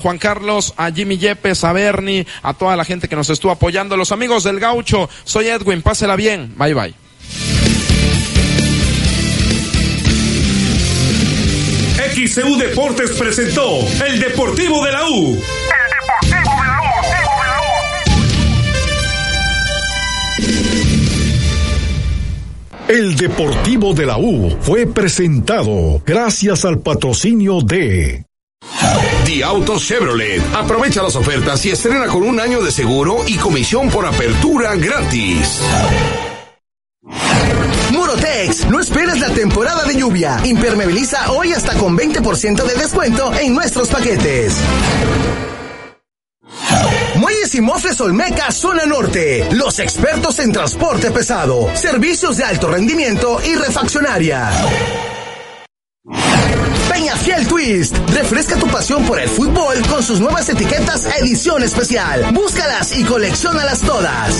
Juan Carlos, a Jimmy Yepes, a Bernie, a toda la gente que nos estuvo apoyando, los amigos del Gaucho. Soy Edwin, pásela bien, bye bye. XCU Deportes presentó el Deportivo de la U. El Deportivo de la U fue presentado gracias al patrocinio de The Auto Chevrolet. Aprovecha las ofertas y estrena con 1 año de seguro y comisión por apertura gratis. Murotex, no esperes la temporada de lluvia. Impermeabiliza hoy hasta con 20% de descuento en nuestros paquetes. Muelles y Mofles Olmeca, zona norte. Los expertos en transporte pesado, servicios de alto rendimiento y refaccionaria. Peñafiel Twist, refresca tu pasión por el fútbol con sus nuevas etiquetas edición especial. Búscalas y colecciónalas todas.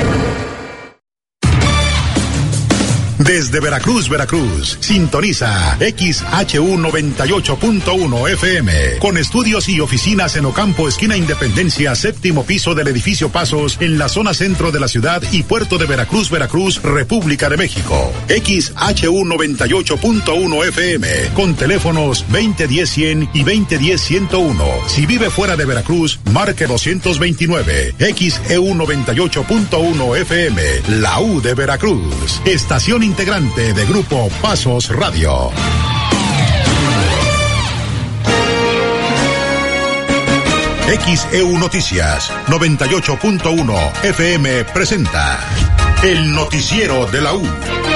Desde Veracruz, sintoniza XHU 98.1 FM, con estudios y oficinas en Ocampo, esquina Independencia, 7º piso del edificio Pasos, en la zona centro de la ciudad y puerto de Veracruz, República de México. XHU 98.1 FM, con teléfonos 2010-100 y 2010-101. Si vive fuera de Veracruz, marque 229. XEU 98.1 FM, la U de Veracruz. Estación integrante de Grupo Pasos Radio. XEU Noticias 98.1 FM presenta el noticiero de la U.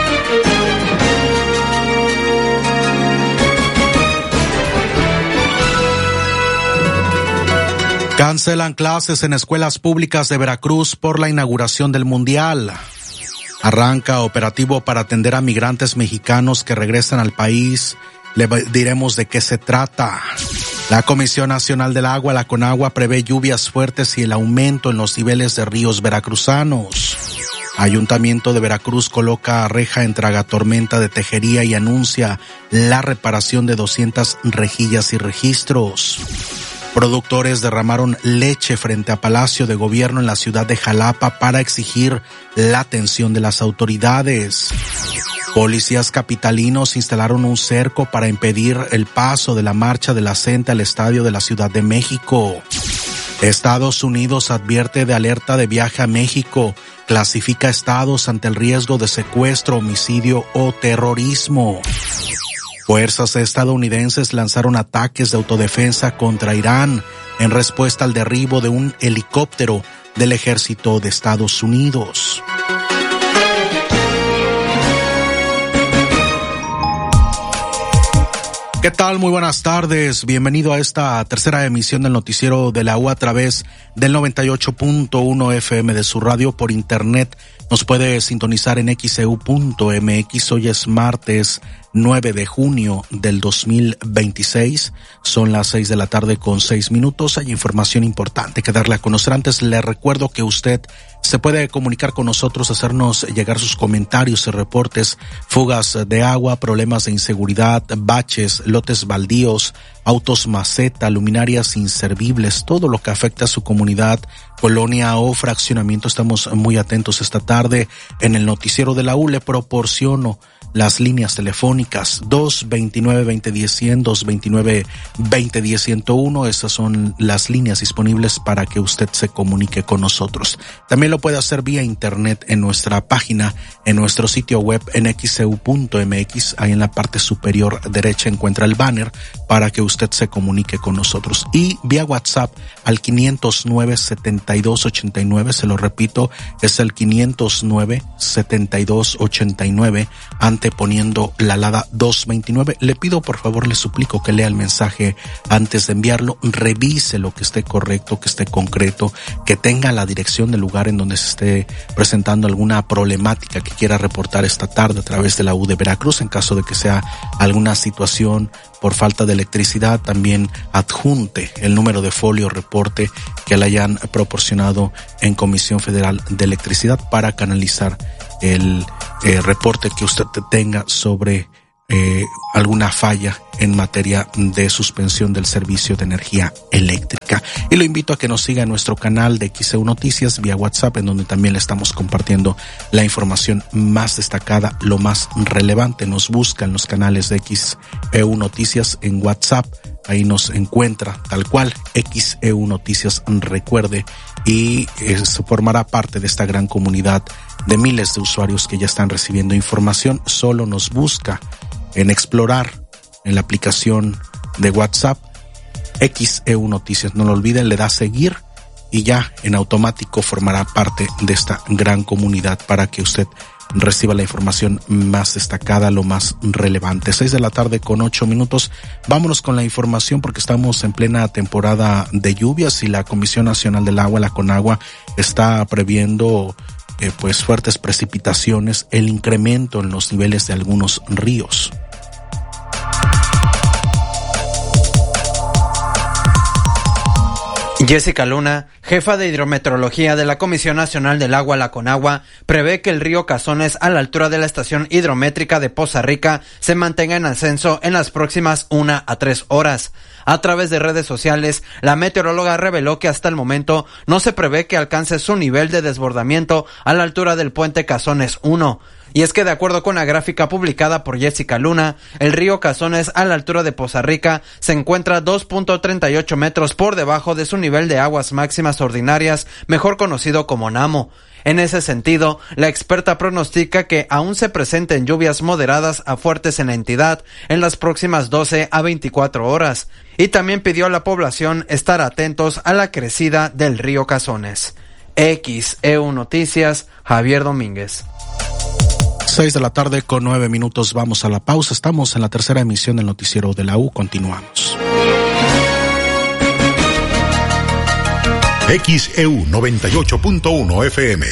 Cancelan clases en escuelas públicas de Veracruz por la inauguración del Mundial. Arranca operativo para atender a migrantes mexicanos que regresan al país. Le diremos de qué se trata. La Comisión Nacional del Agua, la CONAGUA, prevé lluvias fuertes y el aumento en los niveles de ríos veracruzanos. Ayuntamiento de Veracruz coloca reja en tragatormenta de Tejería y anuncia la reparación de 200 rejillas y registros. Productores derramaron leche frente a Palacio de Gobierno en la ciudad de Jalapa para exigir la atención de las autoridades. Policías capitalinos instalaron un cerco para impedir el paso de la marcha de la CENTE al estadio de la Ciudad de México. Estados Unidos advierte de alerta de viaje a México. Clasifica estados ante el riesgo de secuestro, homicidio o terrorismo. Fuerzas estadounidenses lanzaron ataques de autodefensa contra Irán en respuesta al derribo de un helicóptero del ejército de Estados Unidos. ¿Qué tal? Muy buenas tardes. Bienvenido a esta tercera emisión del noticiero de la U a través del 98.1 FM de su radio por internet. Nos puede sintonizar en xeu.mx. Hoy es martes 9 de junio del 2026. Son las 6 de la tarde con 6 minutos. Hay información importante que darle a conocer. Antes le recuerdo que usted se puede comunicar con nosotros, hacernos llegar sus comentarios y reportes, fugas de agua, problemas de inseguridad, baches, lotes baldíos, autos maceta, luminarias inservibles, todo lo que afecta a su comunidad, colonia o fraccionamiento. Estamos muy atentos esta tarde. En el noticiero de la U le proporciono las líneas telefónicas 229-2010-100, 229-2010-101. Esas son las líneas disponibles para que usted se comunique con nosotros. También lo puede hacer vía internet en nuestra página, en nuestro sitio web en xeu.mx. Ahí en la parte superior derecha encuentra el banner para que usted se comunique con nosotros. Y vía WhatsApp al 509-7289, se lo repito, es el 509-7289, anteponiendo la alada 229. Le pido, por favor, le suplico que lea el mensaje antes de enviarlo, revise lo que esté correcto, que esté concreto, que tenga la dirección del lugar en donde se esté presentando alguna problemática que quiera reportar esta tarde a través de la U de Veracruz. En caso de que sea alguna situación por falta de electricidad, también adjunte el número de folio reporte que le hayan proporcionado en Comisión Federal de Electricidad para canalizar el reporte que usted tenga sobre alguna falla en materia de suspensión del servicio de energía eléctrica. Y lo invito a que nos siga en nuestro canal de XEU Noticias vía WhatsApp, en donde también le estamos compartiendo la información más destacada, lo más relevante. Nos busca en los canales de XEU Noticias en WhatsApp, ahí nos encuentra tal cual, XEU Noticias, recuerde, y se formará parte de esta gran comunidad de miles de usuarios que ya están recibiendo información. Solo nos busca en explorar en la aplicación de WhatsApp XEU Noticias, no lo olviden, le da a seguir y ya en automático formará parte de esta gran comunidad para que usted reciba la información más destacada, lo más relevante. 6:08 p.m. Vámonos con la información porque estamos en plena temporada de lluvias y la Comisión Nacional del Agua, la CONAGUA, está previendo pues fuertes precipitaciones, el incremento en los niveles de algunos ríos. Jessica Luna, jefa de hidrometeorología de la Comisión Nacional del Agua, la CONAGUA, prevé que el río Cazones, a la altura de la estación hidrométrica de Poza Rica, se mantenga en ascenso en las próximas 1 a 3 horas. A través de redes sociales, la meteoróloga reveló que hasta el momento no se prevé que alcance su nivel de desbordamiento a la altura del puente Cazones 1. Y es que de acuerdo con la gráfica publicada por Jessica Luna, el río Cazones a la altura de Poza Rica se encuentra 2.38 metros por debajo de su nivel de aguas máximas ordinarias, mejor conocido como Namo. En ese sentido, la experta pronostica que aún se presenten lluvias moderadas a fuertes en la entidad en las próximas 12 a 24 horas. Y también pidió a la población estar atentos a la crecida del río Cazones. XEU Noticias, Javier Domínguez. 6:09 p.m. Vamos a la pausa. Estamos en la tercera emisión del noticiero de la U. Continuamos. XEU 98.1 FM.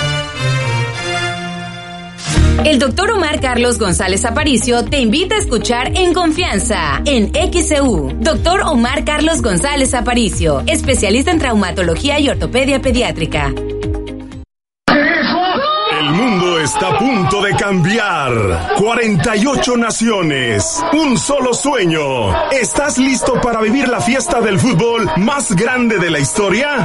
El doctor Omar Carlos González Aparicio te invita a escuchar En Confianza en XEU. Doctor Omar Carlos González Aparicio, especialista en traumatología y ortopedia pediátrica. El mundo está a punto de cambiar. 48 naciones, un solo sueño. ¿Estás listo para vivir la fiesta del fútbol más grande de la historia?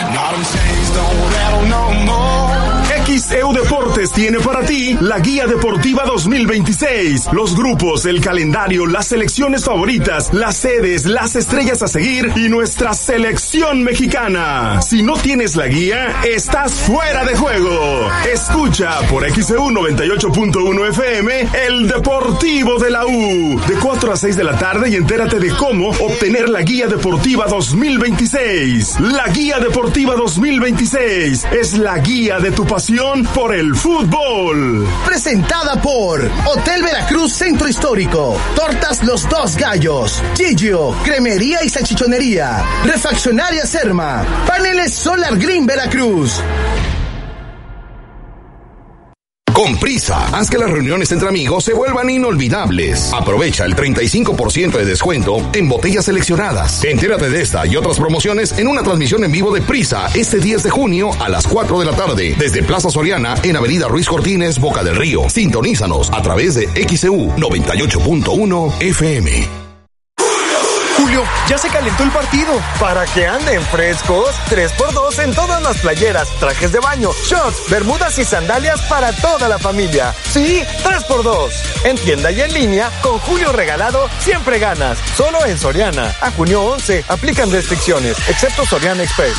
XEU Deportes tiene para ti la Guía Deportiva 2026. Los grupos, el calendario, las selecciones favoritas, las sedes, las estrellas a seguir y nuestra selección mexicana. Si no tienes la guía, estás fuera de juego. Escucha por XEU 98.1 FM el Deportivo de la U. De 4 a 6 de la tarde y entérate de cómo obtener la Guía Deportiva 2026. La Guía Deportiva 2026 es la guía de tu pasión por el fútbol. Presentada por Hotel Veracruz Centro Histórico, Tortas Los Dos Gallos, Gigio, Cremería y Salchichonería, Refaccionaria Serma, Paneles Solar Green Veracruz. Con Prisa, haz que las reuniones entre amigos se vuelvan inolvidables. Aprovecha el 35% de descuento en botellas seleccionadas. Entérate de esta y otras promociones en una transmisión en vivo de Prisa este 10 de junio a las 4 de la tarde desde Plaza Soriana en Avenida Ruiz Cortines, Boca del Río. Sintonízanos a través de XEU 98.1 FM. Julio, ya se calentó el partido. Para que anden frescos, 3x2 en todas las playeras, trajes de baño, shorts, bermudas y sandalias para toda la familia. Sí, 3x2. En tienda y en línea, con Julio regalado, siempre ganas. Solo en Soriana. A junio 11, aplican restricciones, excepto Soriana Express.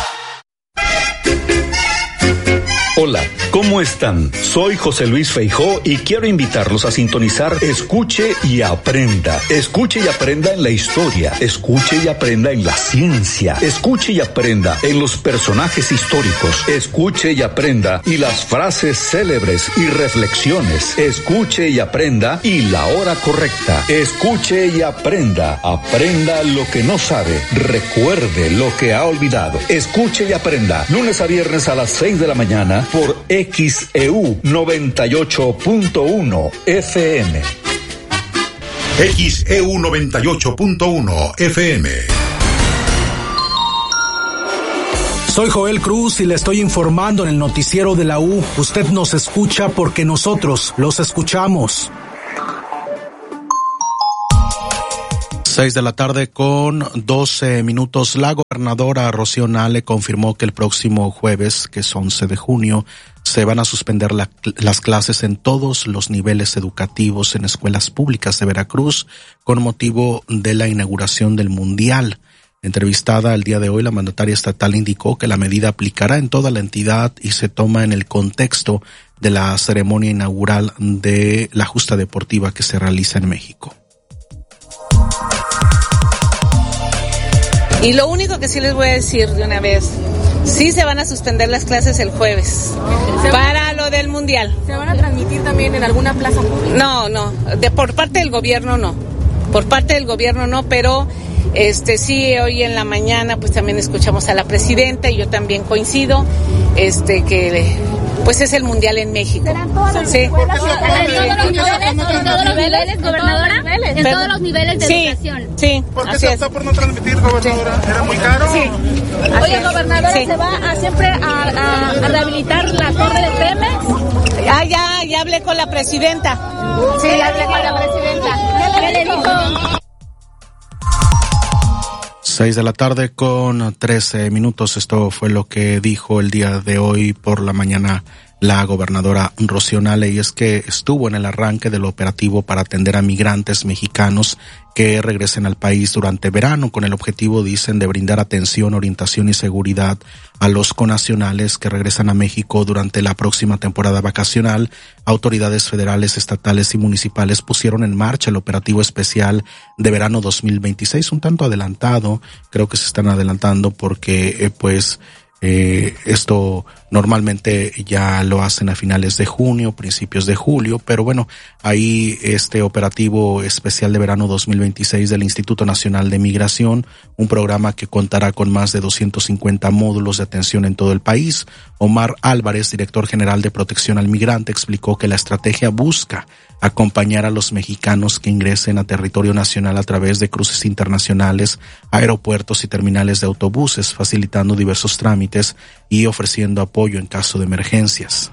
Hola, ¿cómo están? Soy José Luis Feijó y quiero invitarlos a sintonizar Escuche y Aprenda. Escuche y aprenda en la historia, escuche y aprenda en la ciencia, escuche y aprenda en los personajes históricos, escuche y aprenda y las frases célebres y reflexiones, escuche y aprenda y la hora correcta, escuche y aprenda, aprenda lo que no sabe, recuerde lo que ha olvidado, escuche y aprenda, lunes a viernes a las 6 de la mañana por XEU 98.1 FM. XEU 98.1 FM. Soy Joel Cruz y le estoy informando en el noticiero de la U. Usted nos escucha porque nosotros los escuchamos. 6:12 p.m. La gobernadora Rocío Nale confirmó que el próximo jueves, que es 11 de junio, se van a suspender las clases en todos los niveles educativos en escuelas públicas de Veracruz con motivo de la inauguración del Mundial. Entrevistada el día de hoy, la mandataria estatal indicó que la medida aplicará en toda la entidad y se toma en el contexto de la ceremonia inaugural de la justa deportiva que se realiza en México. Y lo único que sí les voy a decir de una vez, sí se van a suspender las clases el jueves para lo del Mundial. ¿Se van a transmitir también en alguna plaza pública? No, por parte del gobierno no. Por parte del gobierno no, pero sí, hoy en la mañana pues también escuchamos a la presidenta y yo también coincido que pues es el Mundial en México. ¿Serán todas las escuelas? ¿En todos los niveles, gobernadora? ¿En todos los niveles de educación? Sí. ¿Por qué se optó por no transmitir, gobernadora? ¿Era muy caro? Sí. Oye, gobernadora, ¿se va siempre a rehabilitar la torre de Pemex? Ya hablé con la presidenta. Sí, ya hablé con la presidenta. ¿Qué le dijo? 6:13 p.m. Esto fue lo que dijo el día de hoy por la mañana la gobernadora Rocío Nale, y es que estuvo en el arranque del operativo para atender a migrantes mexicanos que regresen al país durante verano, con el objetivo, dicen, de brindar atención, orientación y seguridad a los connacionales que regresan a México durante la próxima temporada vacacional. Autoridades federales, estatales y municipales pusieron en marcha el operativo especial de verano 2026, un tanto adelantado. Creo que se están adelantando porque esto normalmente ya lo hacen a finales de junio, principios de julio, pero bueno, ahí este operativo especial de verano 2026 del Instituto Nacional de Migración, un programa que contará con más de 250 módulos de atención en todo el país. Omar Álvarez, director general de Protección al Migrante, explicó que la estrategia busca acompañar a los mexicanos que ingresen a territorio nacional a través de cruces internacionales, aeropuertos y terminales de autobuses, facilitando diversos trámites y ofreciendo apoyo en caso de emergencias.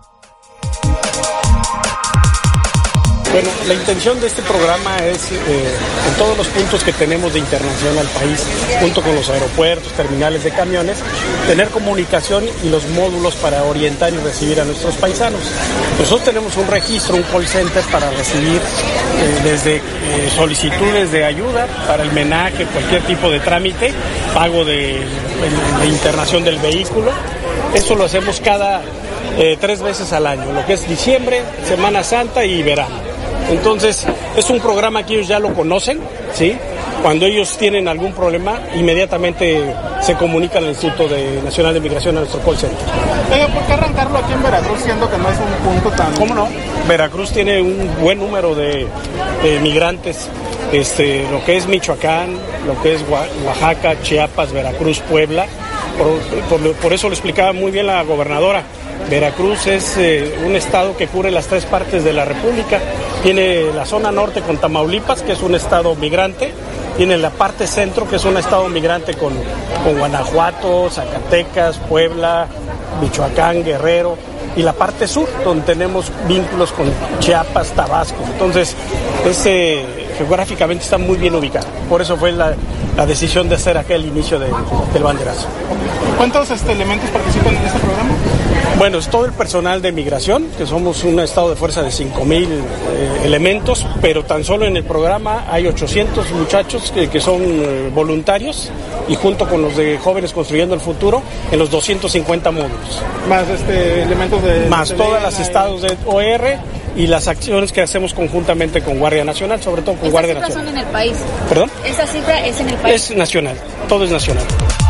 Bueno, la intención de este programa es, en todos los puntos que tenemos de internación al país, junto con los aeropuertos, terminales de camiones, tener comunicación y los módulos para orientar y recibir a nuestros paisanos. Nosotros tenemos un registro, un call center para recibir desde solicitudes de ayuda para el menaje, cualquier tipo de trámite, pago de internación del vehículo. Eso lo hacemos cada 3 veces al año, lo que es diciembre, Semana Santa y verano. Entonces, es un programa que ellos ya lo conocen, ¿sí? Cuando ellos tienen algún problema, inmediatamente se comunica al Instituto Nacional de Migración, a nuestro call center. ¿Por qué arrancarlo aquí en Veracruz, siendo que no es un punto tan...? ¿Cómo no? Veracruz tiene un buen número de migrantes, lo que es Michoacán, lo que es Oaxaca, Chiapas, Veracruz, Puebla. Por eso lo explicaba muy bien la gobernadora. Veracruz es un estado que cubre las 3 partes de la República. Tiene la zona norte con Tamaulipas, que es un estado migrante. Tiene la parte centro, que es un estado migrante con Guanajuato, Zacatecas, Puebla, Michoacán, Guerrero. Y la parte sur, donde tenemos vínculos con Chiapas, Tabasco. Entonces, geográficamente está muy bien ubicado. Por eso fue la decisión de hacer aquel inicio del banderazo. ¿Cuántos elementos participan en este programa? Bueno, es todo el personal de migración, que somos un estado de fuerza de 5,000 elementos, pero tan solo en el programa hay 800 muchachos que son voluntarios, y junto con los de Jóvenes Construyendo el Futuro, en los 250 módulos. Más elementos de... Más todas las estados de OR y las acciones que hacemos conjuntamente con Guardia Nacional, sobre todo con Guardia Nacional. ¿Esas cifras son en el país? ¿Perdón? ¿Esa cifra es en el país? Es nacional, todo es nacional.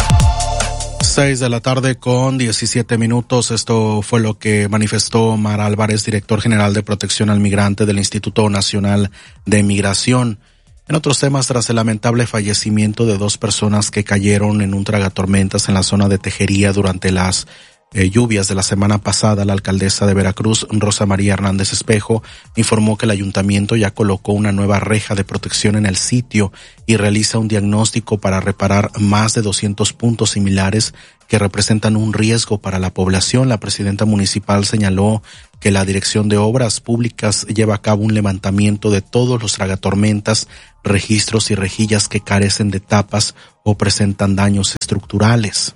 6:17 p.m. Esto fue lo que manifestó Omar Álvarez, director general de Protección al Migrante del Instituto Nacional de Migración. En otros temas, tras el lamentable fallecimiento de 2 personas que cayeron en un tragatormentas en la zona de Tejería durante las lluvias de la semana pasada, la alcaldesa de Veracruz, Rosa María Hernández Espejo, informó que el ayuntamiento ya colocó una nueva reja de protección en el sitio y realiza un diagnóstico para reparar más de 200 puntos similares que representan un riesgo para la población. La presidenta municipal señaló que la Dirección de Obras Públicas lleva a cabo un levantamiento de todos los tragatormentas, registros y rejillas que carecen de tapas o presentan daños estructurales.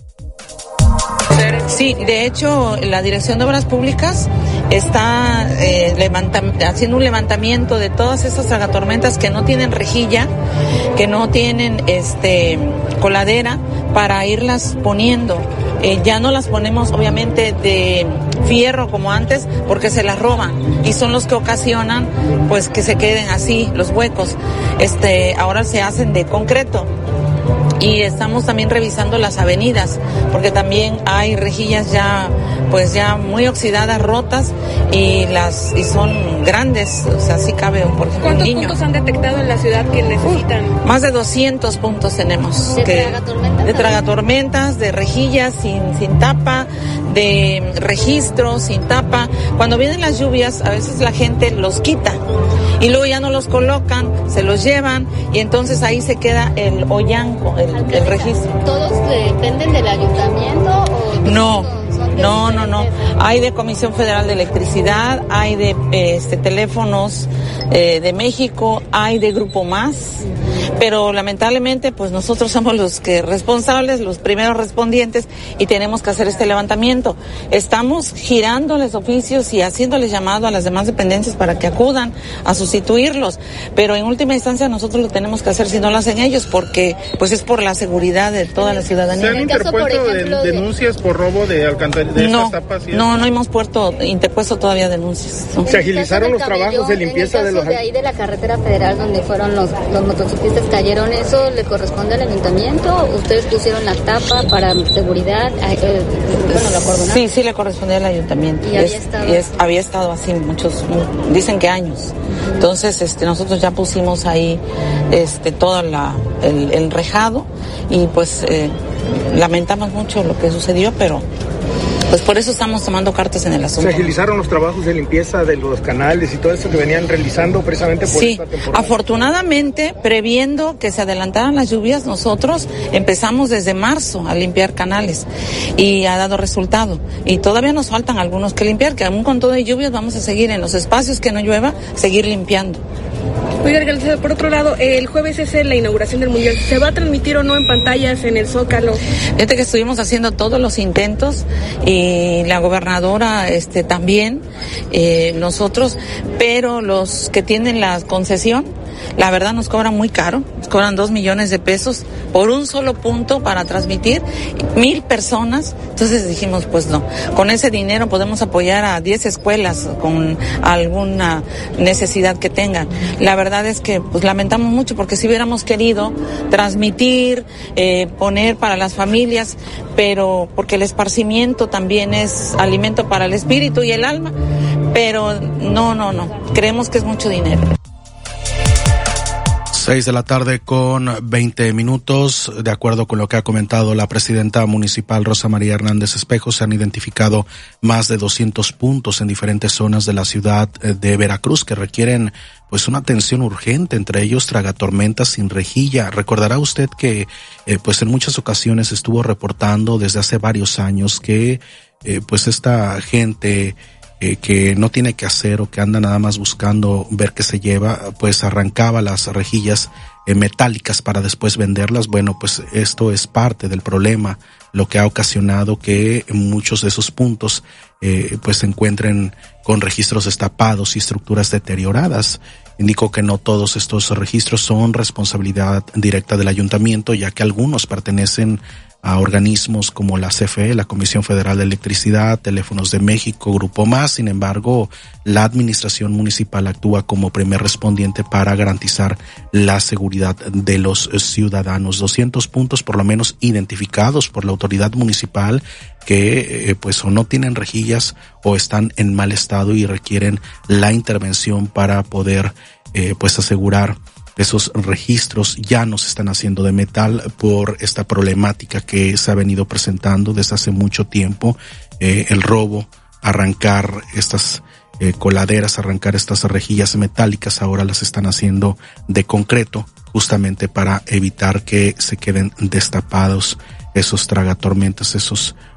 Sí, de hecho, la Dirección de Obras Públicas está haciendo un levantamiento de todas esas tragatormentas que no tienen rejilla, que no tienen coladera, para irlas poniendo. Ya no las ponemos obviamente de fierro como antes, porque se las roban y son los que ocasionan pues que se queden así los huecos. Ahora se hacen de concreto. Y estamos también revisando las avenidas, porque también hay rejillas ya muy oxidadas, rotas, y son grandes, o sea, sí cabe, por ejemplo, un niño. ¿Cuántos puntos han detectado en la ciudad que necesitan? Más de 200 puntos tenemos. ¿De tragatormentas, de rejillas sin tapa, de registros sin tapa. Cuando vienen las lluvias, a veces la gente los quita y luego ya no los colocan, se los llevan y entonces ahí se queda el hoyanco, el registro. ¿Todos dependen del ayuntamiento o...? No. Hay de Comisión Federal de Electricidad, hay de teléfonos de México, hay de Grupo Más, pero lamentablemente pues nosotros somos los responsables, los primeros respondientes, y tenemos que hacer este levantamiento. Estamos girándoles oficios y haciéndoles llamado a las demás dependencias para que acudan a sustituirlos, pero en última instancia nosotros lo tenemos que hacer si no lo hacen ellos, porque pues es por la seguridad de toda la ciudadanía. ¿Se han interpuesto denuncias por robo de alcantarillas? No hemos interpuesto todavía denuncias. No. ¿Se agilizaron los trabajos de limpieza de los... de ahí de la carretera federal donde fueron los motociclistas cayeron, ¿eso le corresponde al ayuntamiento? ¿Ustedes pusieron la tapa para seguridad? ¿Lo acordonaron? Sí, le corresponde al ayuntamiento. ¿Y había estado así dicen que años. Entonces, nosotros ya pusimos ahí todo el rejado y pues lamentamos mucho lo que sucedió, pero pues por eso estamos tomando cartas en el asunto. ¿Se agilizaron los trabajos de limpieza de los canales y todo eso que venían realizando precisamente por esta temporada? Afortunadamente, previendo que se adelantaran las lluvias, nosotros empezamos desde marzo a limpiar canales y ha dado resultado. Y todavía nos faltan algunos que limpiar, que aún con todo de lluvias vamos a seguir en los espacios que no llueva, seguir limpiando. Oiga, alcaldesa, por otro lado, el jueves es la inauguración del Mundial. ¿Se va a transmitir o no en pantallas en el Zócalo? Fíjate que estuvimos haciendo todos los intentos y la gobernadora también, nosotros, pero los que tienen la concesión, la verdad nos cobran muy caro, nos cobran 2 millones de pesos por un solo punto para transmitir 1,000 personas. Entonces dijimos, pues no, con ese dinero podemos apoyar a 10 escuelas con alguna necesidad que tengan. La verdad es que pues lamentamos mucho, porque si hubiéramos querido transmitir, poner para las familias, pero porque el esparcimiento también es alimento para el espíritu y el alma, pero no, creemos que es mucho dinero. 6:20 p.m. De acuerdo con lo que ha comentado la presidenta municipal Rosa María Hernández Espejo, se han identificado más de 200 puntos en diferentes zonas de la ciudad de Veracruz que requieren pues una atención urgente, entre ellos tragatormentas sin rejilla. Recordará usted que pues en muchas ocasiones estuvo reportando desde hace varios años que pues esta gente que no tiene que hacer o que anda nada más buscando ver qué se lleva, pues arrancaba las rejillas metálicas para después venderlas. Bueno, pues esto es parte del problema, lo que ha ocasionado que muchos de esos puntos pues se encuentren con registros destapados y estructuras deterioradas. Indico que no todos estos registros son responsabilidad directa del ayuntamiento, ya que algunos pertenecen a organismos como la CFE, la Comisión Federal de Electricidad, Teléfonos de México, Grupo Más. Sin embargo, la administración municipal actúa como primer respondiente para garantizar la seguridad de los ciudadanos. 200 puntos por lo menos identificados por la autoridad municipal que pues o no tienen rejillas o están en mal estado y requieren la intervención para poder pues asegurar esos registros. Ya no se están haciendo de metal por esta problemática que se ha venido presentando desde hace mucho tiempo, el robo, arrancar estas coladeras, arrancar estas rejillas metálicas. Ahora las están haciendo de concreto justamente para evitar que se queden destapados esos tragatormentas, esos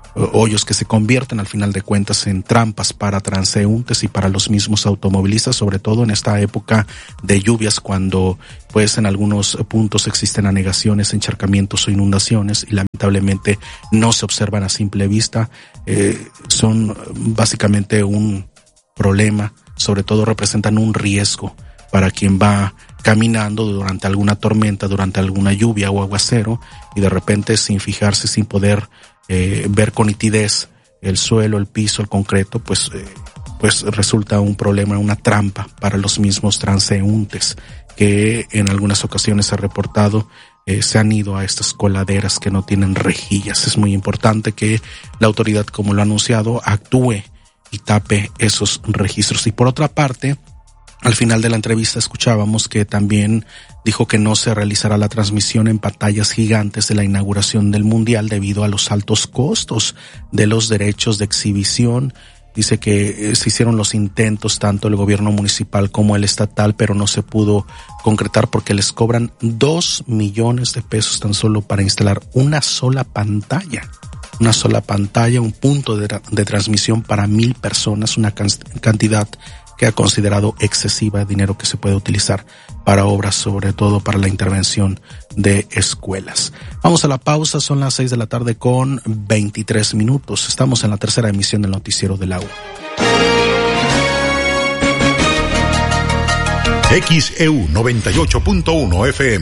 hoyos que se convierten al final de cuentas en trampas para transeúntes y para los mismos automovilistas, sobre todo en esta época de lluvias, cuando pues en algunos puntos existen anegaciones, encharcamientos o inundaciones y lamentablemente no se observan a simple vista. Son básicamente un problema, sobre todo representan un riesgo para quien va caminando durante alguna tormenta, durante alguna lluvia o aguacero, y de repente sin fijarse, sin poder ver con nitidez el suelo, el piso, el concreto, pues resulta un problema, una trampa para los mismos transeúntes que en algunas ocasiones se ha reportado se han ido a estas coladeras que no tienen rejillas. Es muy importante que la autoridad, como lo ha anunciado, actúe y tape esos registros. Y por otra parte, al final de la entrevista escuchábamos que también dijo que no se realizará la transmisión en pantallas gigantes de la inauguración del Mundial debido a los altos costos de los derechos de exhibición. Dice que se hicieron los intentos, tanto el gobierno municipal como el estatal, pero no se pudo concretar porque les cobran 2 millones de pesos tan solo para instalar una sola pantalla, un punto de transmisión para 1,000 personas, una cantidad que ha considerado excesiva, dinero que se puede utilizar para obras, sobre todo para la intervención de escuelas. Vamos a la pausa, son las 6 de la tarde con 23 minutos. Estamos en la tercera emisión del noticiero de la U. XEU 98.1 FM.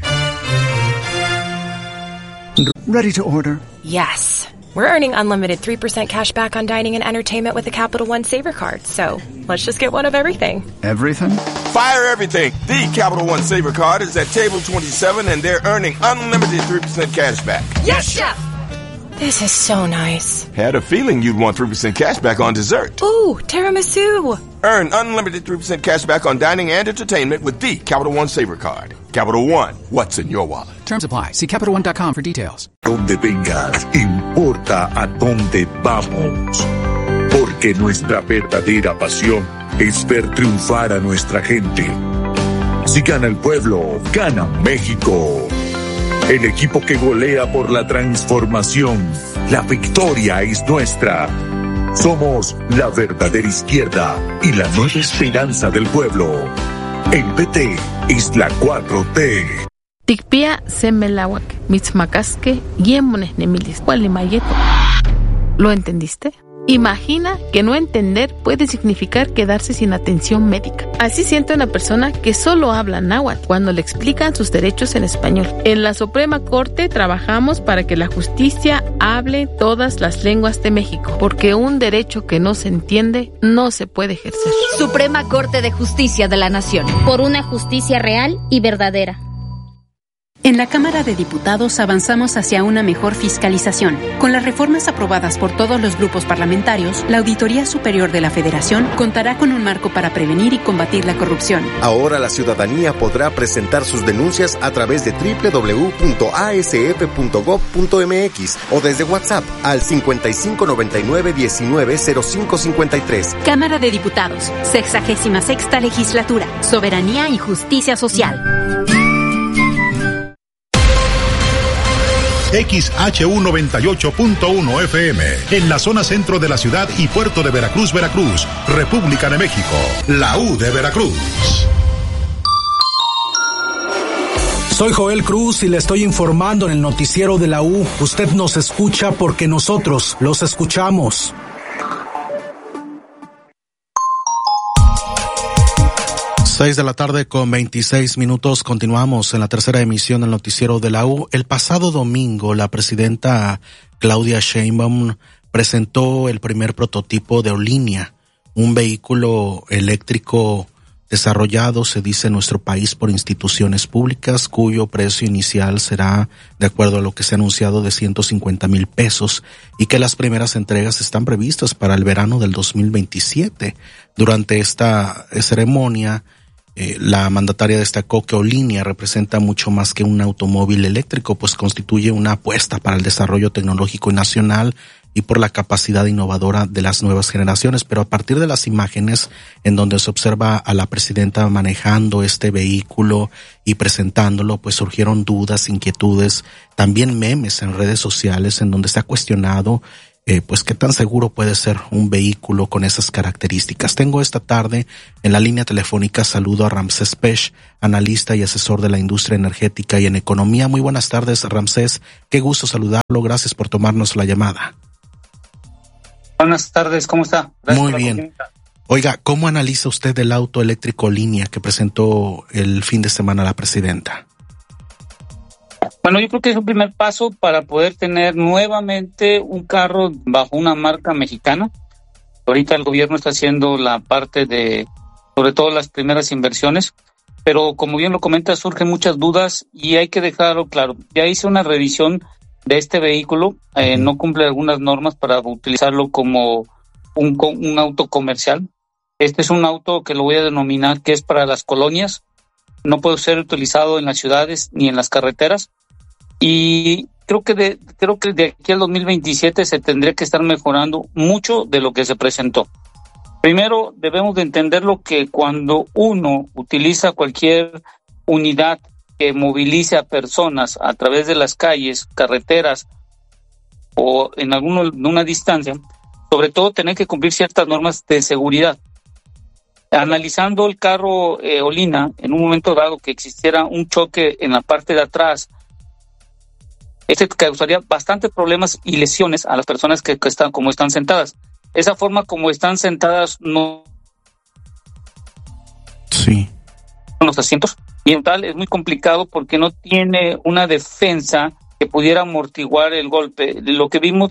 Ready to order? Yes. We're earning unlimited 3% cash back on dining and entertainment with the Capital One Saver Card, so let's just get one of everything. Everything? Fire everything! The Capital One Saver Card is at table 27 and they're earning unlimited 3% cash back. Yes, Chef! This is so nice. Had a feeling you'd want 3% cash back on dessert. Ooh, tiramisu! Earn unlimited 3% cash back on dining and entertainment with the Capital One Saver Card. Capital One, what's in your wallet? Terms apply. See CapitalOne.com for details. Donde vengas, importa a dónde vamos. Porque nuestra verdadera pasión es ver triunfar a nuestra gente. Si gana el pueblo, gana México. El equipo que golea por la transformación. La victoria es nuestra. Somos la verdadera izquierda y la nueva esperanza del pueblo. El PT es la 4T. Tikpia semelawak, mitzmacasque, yemones nemilis, mayeto. ¿Lo entendiste? Imagina que no entender puede significar quedarse sin atención médica. Así siente una persona que solo habla náhuatl cuando le explican sus derechos en español. En la Suprema Corte trabajamos para que la justicia hable todas las lenguas de México, porque un derecho que no se entiende no se puede ejercer. Suprema Corte de Justicia de la Nación. Por una justicia real y verdadera. En la Cámara de Diputados avanzamos hacia una mejor fiscalización. Con las reformas aprobadas por todos los grupos parlamentarios, la Auditoría Superior de la Federación contará con un marco para prevenir y combatir la corrupción. Ahora la ciudadanía podrá presentar sus denuncias a través de www.asf.gov.mx o desde WhatsApp al 5599-190553. Cámara de Diputados, 66ª Legislatura, Soberanía y Justicia Social. XHU 98.1 FM, en la zona centro de la ciudad y puerto de Veracruz, Veracruz, República de México, la U de Veracruz. Soy Joel Cruz y le estoy informando en el noticiero de la U. Usted nos escucha porque nosotros los escuchamos. Seis de la tarde con 26 minutos. Continuamos en la tercera emisión del noticiero de la U. El pasado domingo, la presidenta Claudia Sheinbaum presentó el primer prototipo de Olinia, un vehículo eléctrico desarrollado, se dice, en nuestro país por instituciones públicas, cuyo precio inicial será, de acuerdo a lo que se ha anunciado, de 150,000 pesos, y que las primeras entregas están previstas para el verano del 2027. Durante esta ceremonia, la mandataria destacó que Olinia representa mucho más que un automóvil eléctrico, pues constituye una apuesta para el desarrollo tecnológico nacional y por la capacidad innovadora de las nuevas generaciones. Pero a partir de las imágenes en donde se observa a la presidenta manejando este vehículo y presentándolo, pues surgieron dudas, inquietudes, también memes en redes sociales en donde se ha cuestionado pues qué tan seguro puede ser un vehículo con esas características. Tengo esta tarde en la línea telefónica, saludo a Ramsés Pech, analista y asesor de la industria energética y en economía. Muy buenas tardes, Ramsés. Qué gusto saludarlo. Gracias por tomarnos la llamada. Buenas tardes, ¿cómo está? Gracias. Muy bien. Oiga, ¿cómo analiza usted el auto eléctrico Línea que presentó el fin de semana la presidenta? Bueno, yo creo que es un primer paso para poder tener nuevamente un carro bajo una marca mexicana. Ahorita el gobierno está haciendo la parte de, sobre todo las primeras inversiones, pero como bien lo comenta, surgen muchas dudas y hay que dejarlo claro. Ya hice una revisión de este vehículo, no cumple algunas normas para utilizarlo como un auto comercial. Este es un auto que lo voy a denominar que es para las colonias, no puede ser utilizado en las ciudades ni en las carreteras. Y creo que de aquí al 2027 se tendría que estar mejorando mucho de lo que se presentó. Primero, debemos de entenderlo que cuando uno utiliza cualquier unidad que movilice a personas a través de las calles, carreteras o en una distancia, sobre todo tener que cumplir ciertas normas de seguridad. Analizando el carro Olina, en un momento dado que existiera un choque en la parte de atrás, causaría bastantes problemas y lesiones a las personas que están sentadas. Esa forma como están sentadas no. Sí. Los asientos y en tal es muy complicado porque no tiene una defensa que pudiera amortiguar el golpe. Lo que vimos.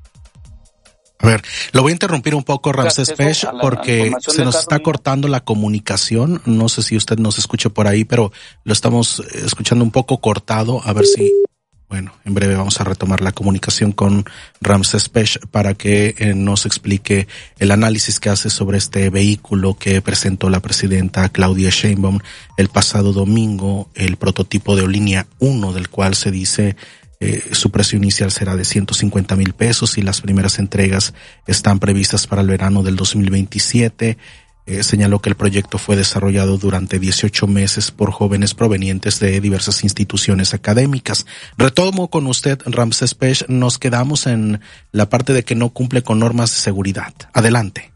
A ver, lo voy a interrumpir un poco, Ramsés Pech, porque se nos está cortando la comunicación. No sé si usted nos escucha por ahí, pero lo estamos escuchando un poco cortado. A ver si. Bueno, en breve vamos a retomar la comunicación con Ramsés Pech para que nos explique el análisis que hace sobre este vehículo que presentó la presidenta Claudia Sheinbaum el pasado domingo, el prototipo de Olínea 1, del cual se dice su precio inicial será de 150,000 pesos y las primeras entregas están previstas para el verano del 2027. Señaló que el proyecto fue desarrollado durante 18 meses por jóvenes provenientes de diversas instituciones académicas. Retomo con usted, Ramsés Pech, nos quedamos en la parte de que no cumple con normas de seguridad. Adelante.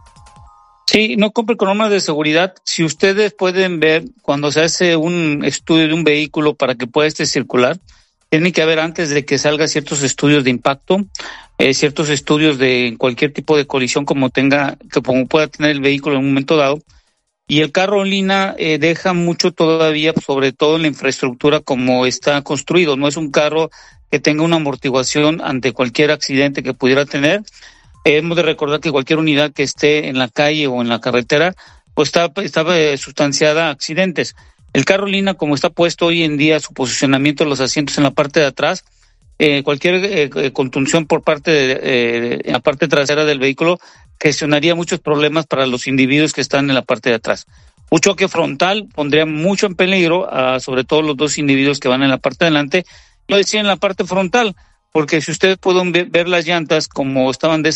Sí, no cumple con normas de seguridad. Si ustedes pueden ver, cuando se hace un estudio de un vehículo para que pueda circular, tiene que haber antes de que salga ciertos estudios de impacto, ciertos estudios de cualquier tipo de colisión como pueda tener el vehículo en un momento dado. Y el carro Olina deja mucho todavía, sobre todo en la infraestructura como está construido. No es un carro que tenga una amortiguación ante cualquier accidente que pudiera tener. Hemos de recordar que cualquier unidad que esté en la calle o en la carretera, pues está sustanciada a accidentes. El carro Olina, como está puesto hoy en día, su posicionamiento de los asientos en la parte de atrás, cualquier contunción por parte de la parte trasera del vehículo gestionaría muchos problemas para los individuos que están en la parte de atrás. Un choque frontal pondría mucho en peligro sobre todo los dos individuos que van en la parte de adelante. Yo decía en la parte frontal, porque si ustedes pueden ver las llantas como estaban de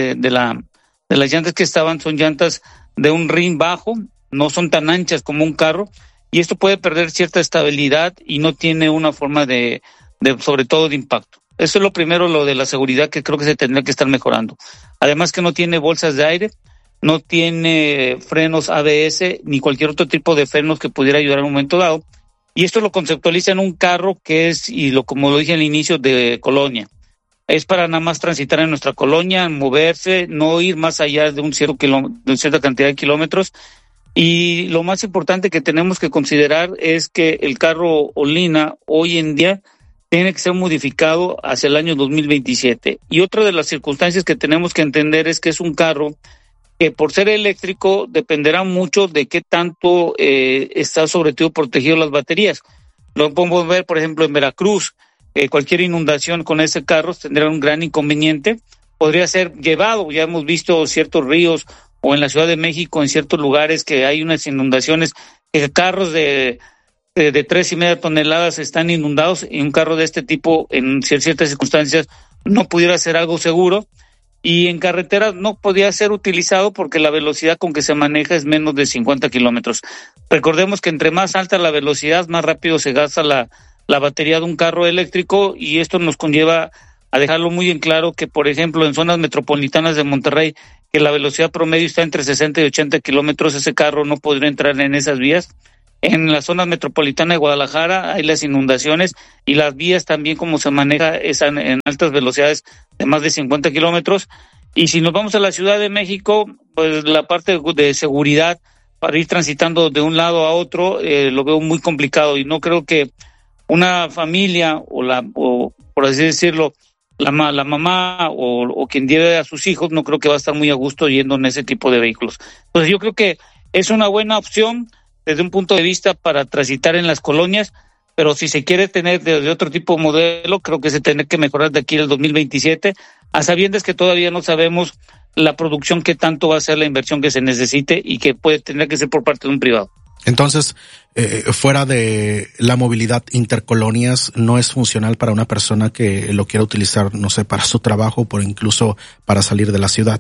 las llantas que estaban, son llantas de un rin bajo, no son tan anchas como un carro. Y esto puede perder cierta estabilidad y no tiene una forma de sobre todo de impacto. Eso es lo primero, lo de la seguridad, que creo que se tendría que estar mejorando. Además que no tiene bolsas de aire, no tiene frenos ABS ni cualquier otro tipo de frenos que pudiera ayudar en un momento dado. Y esto lo conceptualiza en un carro que es, como lo dije al inicio, de colonia. Es para nada más transitar en nuestra colonia, moverse, no ir más allá de una cierta cantidad de kilómetros. Y lo más importante que tenemos que considerar es que el carro Olina hoy en día tiene que ser modificado hacia el año 2027. Y otra de las circunstancias que tenemos que entender es que es un carro que por ser eléctrico dependerá mucho de qué tanto está sobre todo protegido las baterías. Lo podemos ver, por ejemplo, en Veracruz. Cualquier inundación con ese carro tendrá un gran inconveniente. Podría ser llevado, ya hemos visto ciertos ríos o en la Ciudad de México, en ciertos lugares que hay unas inundaciones, carros de 3.5 toneladas están inundados y un carro de este tipo en ciertas circunstancias no pudiera ser algo seguro y en carreteras no podía ser utilizado porque la velocidad con que se maneja es menos de 50 kilómetros. Recordemos que entre más alta la velocidad, más rápido se gasta la batería de un carro eléctrico y esto nos conlleva a dejarlo muy en claro que, por ejemplo, en zonas metropolitanas de Monterrey, que la velocidad promedio está entre 60 y 80 kilómetros, ese carro no podría entrar en esas vías. En la zona metropolitana de Guadalajara hay las inundaciones y las vías también, como se maneja, están en altas velocidades de más de 50 kilómetros. Y si nos vamos a la Ciudad de México, pues la parte de seguridad para ir transitando de un lado a otro lo veo muy complicado, y no creo que una familia o por así decirlo, la mamá o quien lleve a sus hijos, no creo que va a estar muy a gusto yendo en ese tipo de vehículos. Entonces yo creo que es una buena opción desde un punto de vista para transitar en las colonias, pero si se quiere tener de otro tipo de modelo, creo que se tiene que mejorar de aquí al 2027, a sabiendas que todavía no sabemos la producción, qué tanto va a ser la inversión que se necesite y que puede tener que ser por parte de un privado. Entonces, fuera de la movilidad intercolonias, ¿no es funcional para una persona que lo quiera utilizar, no sé, para su trabajo o incluso para salir de la ciudad?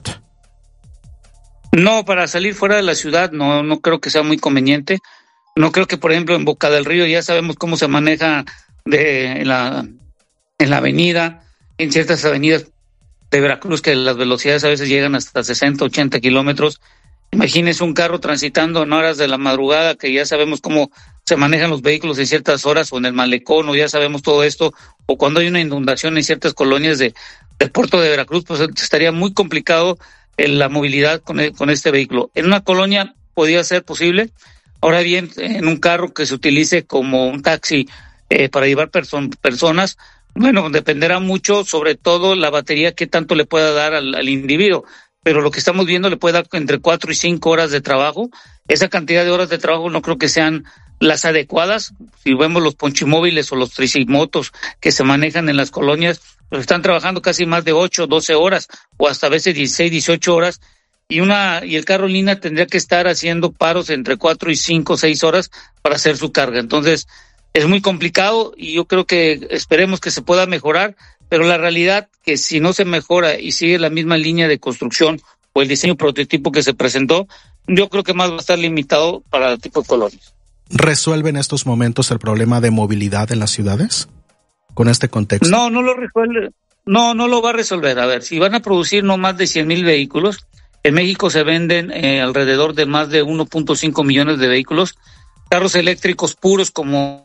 No, para salir fuera de la ciudad no creo que sea muy conveniente. No creo que, por ejemplo, en Boca del Río ya sabemos cómo se maneja en la avenida, en ciertas avenidas de Veracruz, que las velocidades a veces llegan hasta 60, 80 kilómetros. Imagínese un carro transitando en horas de la madrugada, que ya sabemos cómo se manejan los vehículos en ciertas horas, o en el malecón, o ya sabemos todo esto, o cuando hay una inundación en ciertas colonias del puerto de Veracruz, pues estaría muy complicado la movilidad con este vehículo. En una colonia podría ser posible. Ahora bien, en un carro que se utilice como un taxi para llevar personas, bueno, dependerá mucho, sobre todo la batería, qué tanto le pueda dar al individuo. Pero lo que estamos viendo le puede dar entre 4 y 5 horas de trabajo. Esa cantidad de horas de trabajo no creo que sean las adecuadas. Si vemos los ponchimóviles o los tricimotos que se manejan en las colonias, pues están trabajando casi más de 8, 12 horas, o hasta a veces 16, 18 horas, y el carro en línea tendría que estar haciendo paros entre 4 y 5, 6 horas para hacer su carga. Entonces, es muy complicado, y yo creo que esperemos que se pueda mejorar, pero la realidad que si no se mejora y sigue la misma línea de construcción o el diseño prototipo que se presentó, yo creo que más va a estar limitado para el tipo de colonias. ¿Resuelve en estos momentos el problema de movilidad en las ciudades con este contexto? No lo resuelve. No lo va a resolver. A ver, si van a producir no más de 100,000 vehículos, en México se venden alrededor de más de 1.5 millones de vehículos, carros eléctricos puros como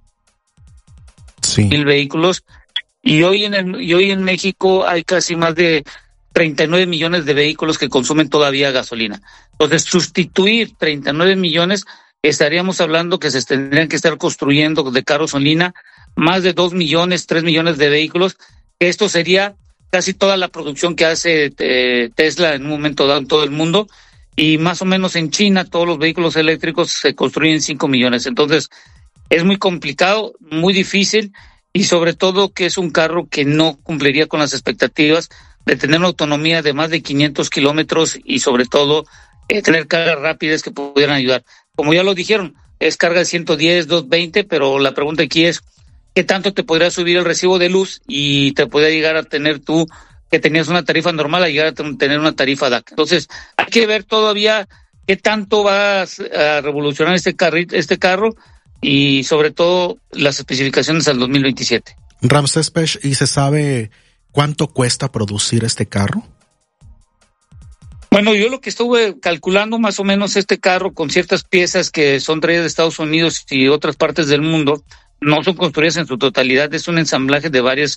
1,000 vehículos. Y hoy en México hay casi más de 39 millones de vehículos que consumen todavía gasolina. Entonces, sustituir 39 millones, estaríamos hablando que se tendrían que estar construyendo de carros gasolina más de 2 millones, 3 millones de vehículos. Esto sería casi toda la producción que hace Tesla en un momento dado en todo el mundo. Y más o menos en China todos los vehículos eléctricos se construyen 5 millones. Entonces, es muy complicado, muy difícil. Y sobre todo que es un carro que no cumpliría con las expectativas de tener una autonomía de más de 500 kilómetros y sobre todo tener cargas rápidas que pudieran ayudar. Como ya lo dijeron, es carga de 110, 220, pero la pregunta aquí es ¿qué tanto te podría subir el recibo de luz y te podría llegar a tener tú, que tenías una tarifa normal, a llegar a tener una tarifa DAC? Entonces hay que ver todavía qué tanto va a revolucionar este carro, y sobre todo las especificaciones al 2027. Ramsés Pech, ¿y se sabe cuánto cuesta producir este carro? Bueno, yo lo que estuve calculando más o menos, este carro con ciertas piezas que son traídas de Estados Unidos y otras partes del mundo, no son construidas en su totalidad, es un ensamblaje de varias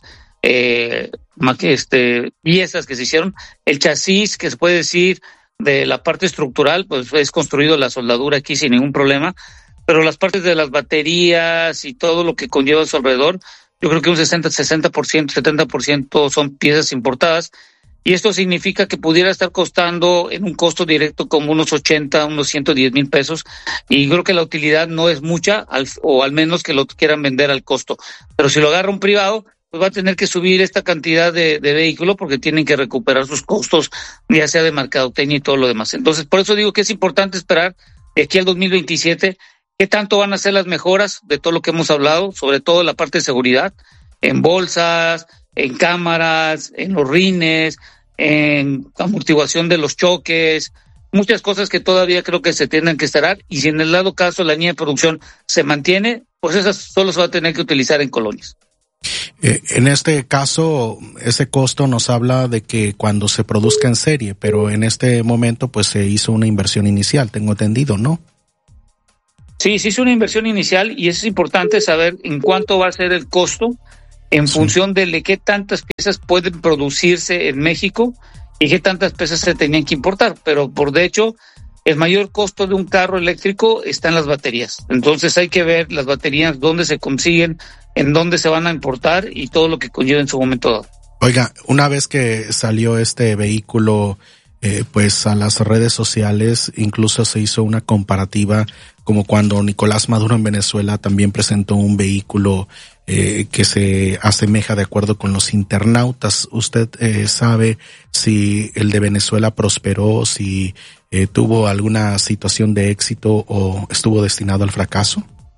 piezas que se hicieron. El chasis, que se puede decir de la parte estructural, pues es construido la soldadura aquí sin ningún problema, pero las partes de las baterías y todo lo que conlleva a su alrededor, yo creo que un 60%, 70% son piezas importadas, y esto significa que pudiera estar costando en un costo directo como unos 80, unos 110,000 pesos, y creo que la utilidad no es mucha, o al menos que lo quieran vender al costo. Pero si lo agarra un privado, pues va a tener que subir esta cantidad de vehículo porque tienen que recuperar sus costos, ya sea de mercadotecnia y todo lo demás. Entonces, por eso digo que es importante esperar de aquí al 2027 qué tanto van a ser las mejoras de todo lo que hemos hablado, sobre todo la parte de seguridad, en bolsas, en cámaras, en los rines, en amortiguación de los choques, muchas cosas que todavía creo que se tienen que esperar, y si en el dado caso la línea de producción se mantiene, pues esas solo se va a tener que utilizar en colonias. En este caso, ese costo nos habla de que cuando se produzca en serie, pero en este momento pues se hizo una inversión inicial, tengo entendido, ¿no? Sí, se hizo una inversión inicial y es importante saber en cuánto va a ser el costo en función de qué tantas piezas pueden producirse en México y qué tantas piezas se tenían que importar, pero por de hecho el mayor costo de un carro eléctrico está en las baterías. Entonces hay que ver las baterías, dónde se consiguen, en dónde se van a importar y todo lo que conlleva en su momento dado. Oiga, una vez que salió este vehículo pues a las redes sociales, incluso se hizo una comparativa como cuando Nicolás Maduro en Venezuela también presentó un vehículo que se asemeja de acuerdo con los internautas. ¿Usted sabe si el de Venezuela prosperó, si tuvo alguna situación de éxito o estuvo destinado al fracaso?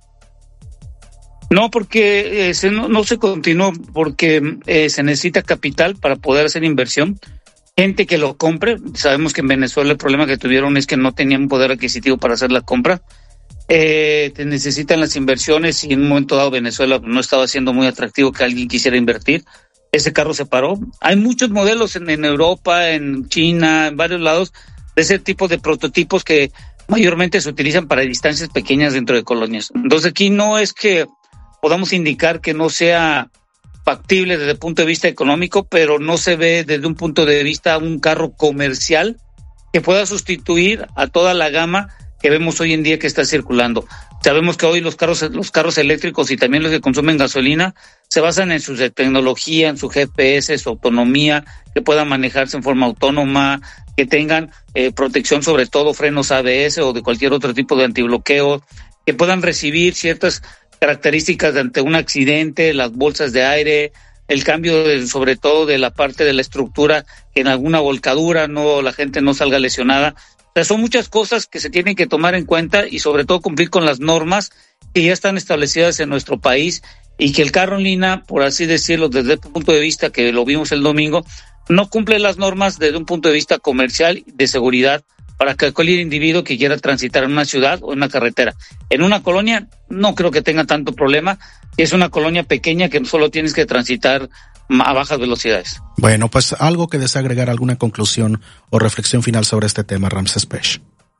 No, porque no se continuó, porque se necesita capital para poder hacer inversión, gente que lo compre. Sabemos que en Venezuela el problema que tuvieron es que no tenían poder adquisitivo para hacer la compra. Te necesitan las inversiones y en un momento dado Venezuela no estaba siendo muy atractivo que alguien quisiera invertir. Ese carro se paró. Hay muchos modelos en Europa, en China, en varios lados, de ese tipo de prototipos que mayormente se utilizan para distancias pequeñas dentro de colonias. Entonces aquí no es que podamos indicar que no sea factible desde el punto de vista económico, pero no se ve desde un punto de vista un carro comercial que pueda sustituir a toda la gama que vemos hoy en día que está circulando. Sabemos que hoy los carros eléctricos y también los que consumen gasolina se basan en su tecnología, en su GPS, su autonomía, que puedan manejarse en forma autónoma, que tengan protección, sobre todo frenos ABS o de cualquier otro tipo de antibloqueo, que puedan recibir ciertas características ante un accidente, las bolsas de aire, el cambio sobre todo de la parte de la estructura, que en alguna volcadura la gente no salga lesionada. O sea, son muchas cosas que se tienen que tomar en cuenta y sobre todo cumplir con las normas que ya están establecidas en nuestro país y que el carro en línea, por así decirlo, desde el punto de vista que lo vimos el domingo, no cumple las normas desde un punto de vista comercial de seguridad para que cualquier individuo que quiera transitar en una ciudad o en una carretera. En una colonia no creo que tenga tanto problema, es una colonia pequeña que solo tienes que transitar a bajas velocidades. Bueno, pues algo que desea agregar, alguna conclusión o reflexión final sobre este tema, Ramsés Pech.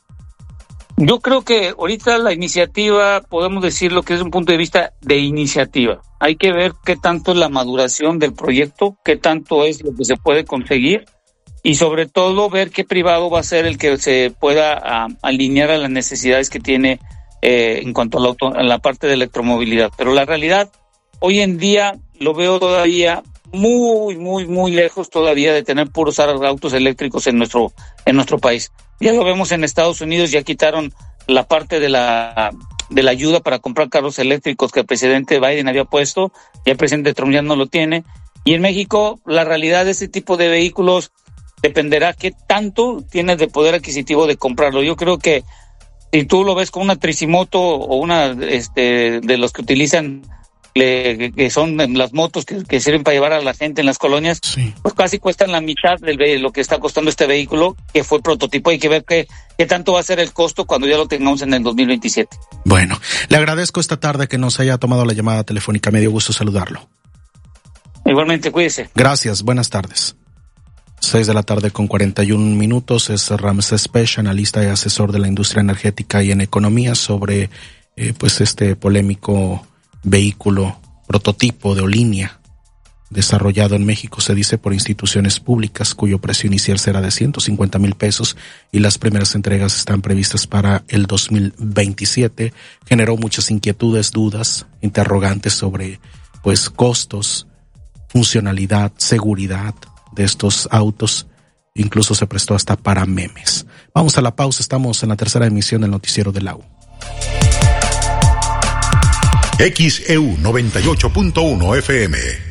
Yo creo que ahorita la iniciativa, podemos decirlo que es un punto de vista de iniciativa. Hay que ver qué tanto es la maduración del proyecto, qué tanto es lo que se puede conseguir y sobre todo ver qué privado va a ser el que se pueda alinear a las necesidades que tiene en cuanto a la parte de electromovilidad. Pero la realidad, hoy en día lo veo todavía muy lejos todavía de tener puros autos eléctricos en nuestro país. Ya lo vemos en Estados Unidos, ya quitaron la parte de la ayuda para comprar carros eléctricos que el presidente Biden había puesto, ya el presidente Trump ya no lo tiene. Y en México, la realidad de este tipo de vehículos dependerá qué tanto tienes de poder adquisitivo de comprarlo. Yo creo que si tú lo ves con una tricimoto o una de los que utilizan que son las motos que sirven para llevar a la gente en las colonias, sí, pues casi cuestan la mitad de lo que está costando este vehículo, que fue prototipo. Hay que ver qué tanto va a ser el costo cuando ya lo tengamos en el 2027. Bueno, le agradezco esta tarde que nos haya tomado la llamada telefónica. Me dio gusto saludarlo. Igualmente, cuídese. Gracias, buenas tardes. 6:41 p.m. Es Ramsés Pech, analista y asesor de la industria energética y en economía, sobre pues este polémico vehículo prototipo de Olinia desarrollado en México, se dice, por instituciones públicas, cuyo precio inicial será de 150,000 pesos y las primeras entregas están previstas para el 2027. Generó muchas inquietudes, dudas, interrogantes sobre pues costos, funcionalidad, seguridad de estos autos. Incluso se prestó hasta para memes. Vamos a la pausa, estamos en la tercera emisión del Noticiero de la U. XEU 98.1 FM.